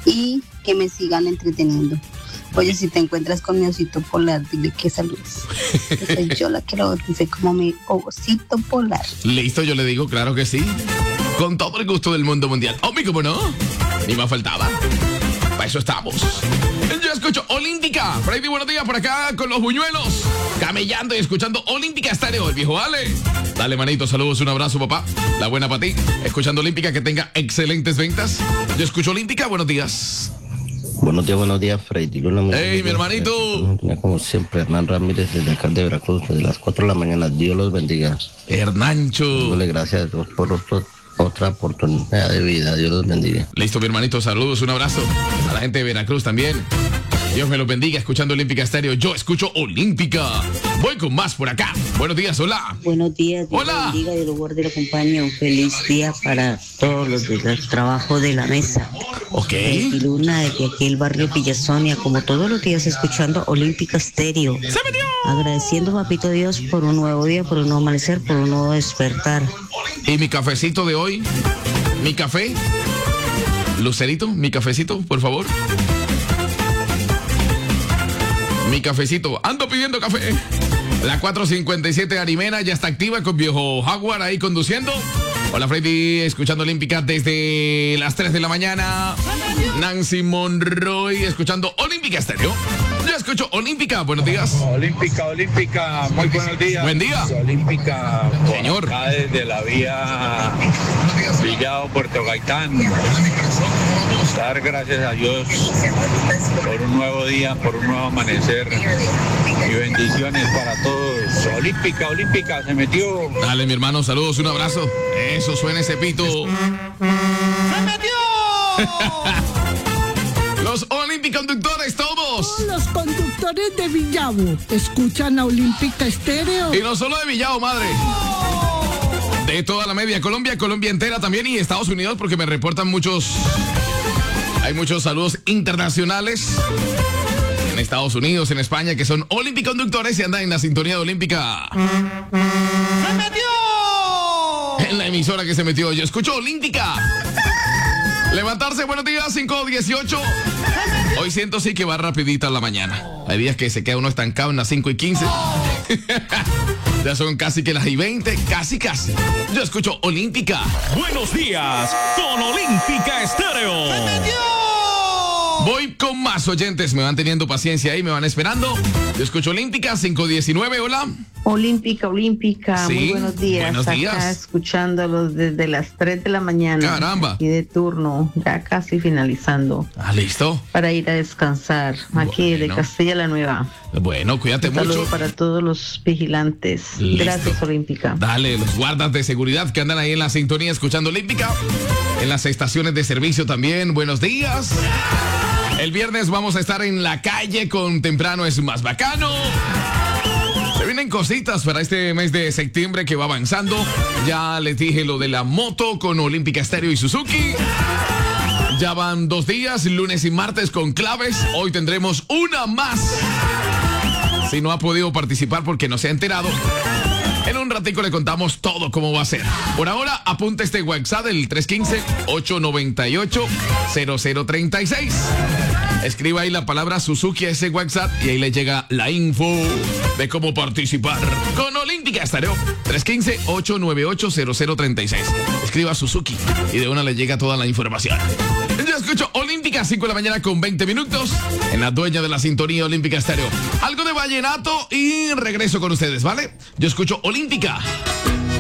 y que me sigan entreteniendo. Oye, si te encuentras con mi osito polar, dile que saludes. Que soy yo la que lo bauticé como mi osito polar. Listo, yo le digo, claro que sí. Con todo el gusto del mundo mundial. Hombre, ¿cómo no? Ni más faltaba. Para eso estamos. Yo escucho Olímpica. Freddy, buenos días por acá con los buñuelos. Camellando y escuchando Olímpica Estéreo, el viejo Ale. Dale, manito, saludos, un abrazo, papá. La buena para ti. Escuchando Olímpica, que tenga excelentes ventas. Yo escucho Olímpica, buenos días. Buenos días, Freddy Luna. Hey, mi hermanito. Como siempre, Hernán Ramírez desde acá de Veracruz, desde las 4 de la mañana. Dios los bendiga. Hernancho. Dándole gracias a Dios por otra oportunidad de vida. Dios los bendiga. Listo, mi hermanito, saludos, un abrazo. A la gente de Veracruz también. Dios me los bendiga, escuchando Olímpica Estéreo. Yo escucho Olímpica. Voy con más por acá. Buenos días, hola. Buenos días, Dios hola. bendiga y el guarde y lo acompañe. Un feliz día para todos los del trabajo de la mesa. Ok. Y Luna, desde aquí el barrio Villasonia, como todos los días, escuchando Olímpica Estéreo. ¡Se metió! Agradeciendo, papito Dios, por un nuevo día, por un nuevo amanecer, por un nuevo despertar. ¿Y mi cafecito de hoy? ¿Mi café? Lucerito, mi cafecito, por favor. Mi cafecito. Ando pidiendo café. La 457 Arimena ya está activa con viejo Jaguar ahí conduciendo. Hola, Freddy, escuchando Olímpica desde las 3 de la mañana. Nancy Monroy, escuchando Olímpica Estéreo. Yo escucho Olímpica, buenos días. Olímpica, muy buenos días. Buen día. Olímpica, señor. Acá desde la vía Villado, Puerto Gaitán. Dar gracias a Dios por un nuevo día, por un nuevo amanecer. Y bendiciones para todos. Olímpica, se metió. Dale, mi hermano, saludos, un abrazo. Eso suena ese pito. ¡Se metió! Los Olímpiconductores, todos. Los conductores de Villavo escuchan a Olímpica Estéreo. Y no solo de Villavo, madre. De toda la media Colombia, Colombia entera también y Estados Unidos, porque me reportan muchos. Hay muchos saludos internacionales. En Estados Unidos, en España, que son Olímpiconductores y andan en la sintonía de Olímpica. ¡Se metió! En la emisora que se metió. Yo escucho Olímpica. Levantarse, buenos días, 5:18. Hoy siento sí que va rapidita la mañana. Hay días que se queda uno estancado en las 5:15. Ya son casi que las 20, casi. Yo escucho Olímpica. Buenos días con Olímpica Estéreo. ¡Se metió! Voy con más oyentes, me van teniendo paciencia ahí, me van esperando. Yo escucho Olímpica, 5:19, hola. Olímpica, Sí, muy buenos días. buenos días. Acá escuchándolos desde las 3 de la mañana. Caramba. Y de turno, ya casi finalizando. ¿Listo? Para ir a descansar, aquí de Bueno. Castilla la Nueva. Bueno, cuídate Un saludo mucho. para todos los vigilantes. Listo. Gracias, Olímpica. Dale, los guardas de seguridad que andan ahí en la sintonía escuchando Olímpica. En las estaciones de servicio también, buenos días. El viernes vamos a estar en la calle con Temprano es Más Bacano. Se vienen cositas para este mes de septiembre que va avanzando. Ya les dije lo de la moto con Olímpica Estéreo y Suzuki. Ya van 2 días, lunes y martes con claves. Hoy tendremos una más. Si no ha podido participar porque no se ha enterado, en un ratico le contamos todo cómo va a ser. Por ahora, apunta este WhatsApp del 315-898-0036. Escriba ahí la palabra Suzuki a ese WhatsApp y ahí le llega la info de cómo participar con Olímpica Estéreo. 315-898-0036. Escriba Suzuki y de una le llega toda la información. Yo escucho Olímpica, 5 de la mañana con 20 minutos. En la dueña de la sintonía Olímpica Estéreo. Algo de vallenato y regreso con ustedes, ¿vale? Yo escucho Olímpica.